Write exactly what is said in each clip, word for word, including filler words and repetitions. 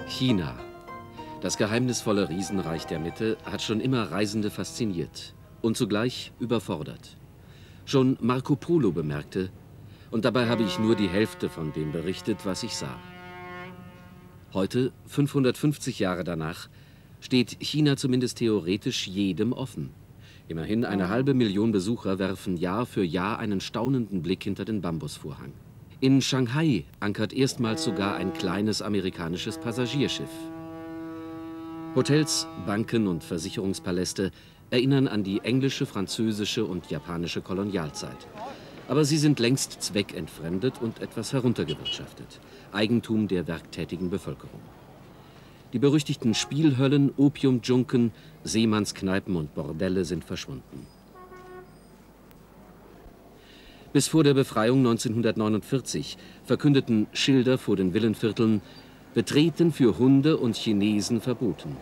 China. Das geheimnisvolle Riesenreich der Mitte hat schon immer Reisende fasziniert und zugleich überfordert. Schon Marco Polo bemerkte, und dabei habe ich nur die Hälfte von dem berichtet, was ich sah. Heute, fünfhundertfünfzig Jahre danach, steht China zumindest theoretisch jedem offen. Immerhin eine halbe Million Besucher werfen Jahr für Jahr einen staunenden Blick hinter den Bambusvorhang. In Shanghai ankert erstmals sogar ein kleines amerikanisches Passagierschiff. Hotels, Banken und Versicherungspaläste erinnern an die englische, französische und japanische Kolonialzeit. Aber sie sind längst zweckentfremdet und etwas heruntergewirtschaftet. Eigentum der werktätigen Bevölkerung. Die berüchtigten Spielhöllen, Opiumdschunken, Seemannskneipen und Bordelle sind verschwunden. Bis vor der Befreiung neunzehnhundertneunundvierzig verkündeten Schilder vor den Villenvierteln: Betreten für Hunde und Chinesen verboten.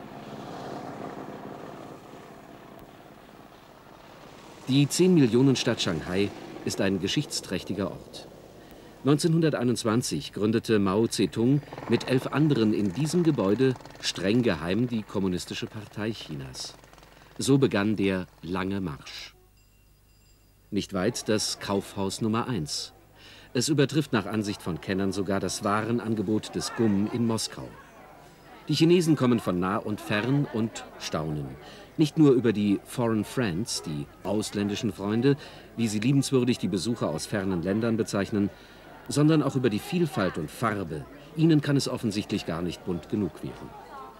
Die zehn Millionen Stadt Shanghai ist ein geschichtsträchtiger Ort. neunzehnhunderteinundzwanzig gründete Mao Zedong mit elf anderen in diesem Gebäude streng geheim die Kommunistische Partei Chinas. So begann der Lange Marsch. Nicht weit das Kaufhaus Nummer eins. Es übertrifft nach Ansicht von Kennern sogar das Warenangebot des G U M in Moskau. Die Chinesen kommen von nah und fern und staunen. Nicht nur über die Foreign Friends, die ausländischen Freunde, wie sie liebenswürdig die Besucher aus fernen Ländern bezeichnen, sondern auch über die Vielfalt und Farbe. Ihnen kann es offensichtlich gar nicht bunt genug werden.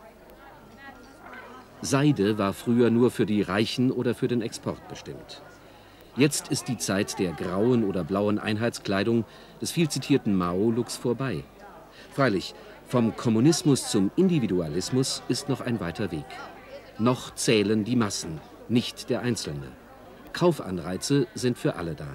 Seide war früher nur für die Reichen oder für den Export bestimmt. Jetzt ist die Zeit der grauen oder blauen Einheitskleidung des viel zitierten Mao-Looks vorbei. Freilich, vom Kommunismus zum Individualismus ist noch ein weiter Weg. Noch zählen die Massen, nicht der Einzelne. Kaufanreize sind für alle da.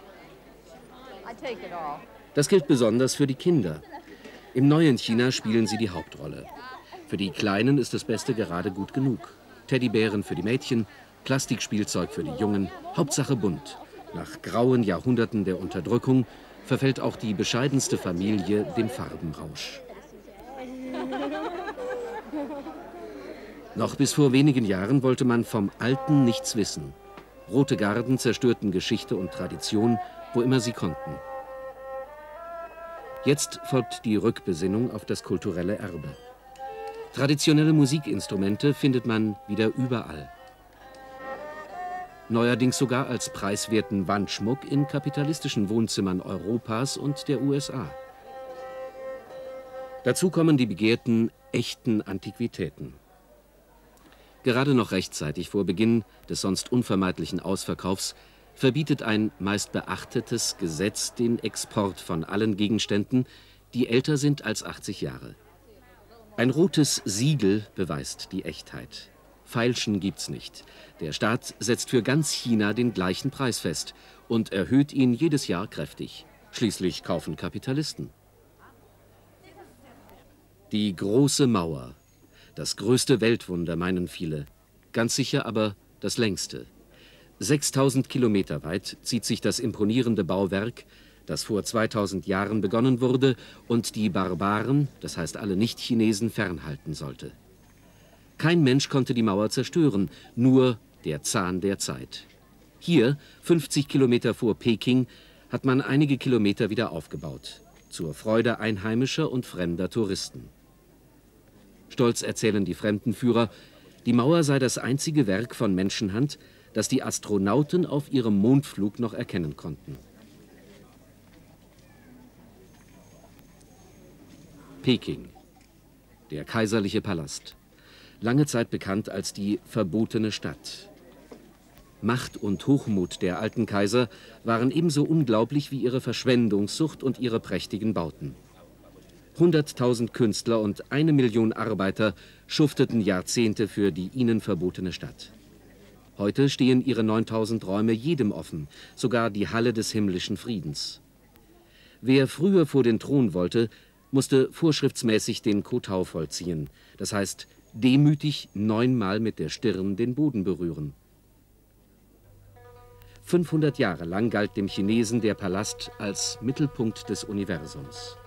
Das gilt besonders für die Kinder. Im neuen China spielen sie die Hauptrolle. Für die Kleinen ist das Beste gerade gut genug. Teddybären für die Mädchen, Plastikspielzeug für die Jungen, Hauptsache bunt. Nach grauen Jahrhunderten der Unterdrückung verfällt auch die bescheidenste Familie dem Farbenrausch. Noch bis vor wenigen Jahren wollte man vom Alten nichts wissen. Rote Garden zerstörten Geschichte und Tradition, wo immer sie konnten. Jetzt folgt die Rückbesinnung auf das kulturelle Erbe. Traditionelle Musikinstrumente findet man wieder überall. Neuerdings sogar als preiswerten Wandschmuck in kapitalistischen Wohnzimmern Europas und der U S A. Dazu kommen die begehrten echten Antiquitäten. Gerade noch rechtzeitig vor Beginn des sonst unvermeidlichen Ausverkaufs verbietet ein meist beachtetes Gesetz den Export von allen Gegenständen, die älter sind als achtzig Jahre. Ein rotes Siegel beweist die Echtheit. Feilschen gibt's nicht. Der Staat setzt für ganz China den gleichen Preis fest und erhöht ihn jedes Jahr kräftig. Schließlich kaufen Kapitalisten. Die große Mauer. Das größte Weltwunder, meinen viele. Ganz sicher aber das längste. sechstausend Kilometer weit zieht sich das imponierende Bauwerk, das vor zweitausend Jahren begonnen wurde und die Barbaren, das heißt alle Nicht-Chinesen, fernhalten sollte. Kein Mensch konnte die Mauer zerstören, nur der Zahn der Zeit. Hier, fünfzig Kilometer vor Peking, hat man einige Kilometer wieder aufgebaut. Zur Freude einheimischer und fremder Touristen. Stolz erzählen die Fremdenführer, die Mauer sei das einzige Werk von Menschenhand, das die Astronauten auf ihrem Mondflug noch erkennen konnten. Peking, der kaiserliche Palast. Lange Zeit bekannt als die verbotene Stadt. Macht und Hochmut der alten Kaiser waren ebenso unglaublich wie ihre Verschwendungssucht und ihre prächtigen Bauten. Hunderttausend Künstler und eine Million Arbeiter schufteten Jahrzehnte für die ihnen verbotene Stadt. Heute stehen ihre neuntausend Räume jedem offen, sogar die Halle des himmlischen Friedens. Wer früher vor den Thron wollte, musste vorschriftsmäßig den Kotau vollziehen, das heißt demütig neunmal mit der Stirn den Boden berühren. fünfhundert Jahre lang galt dem Chinesen der Palast als Mittelpunkt des Universums.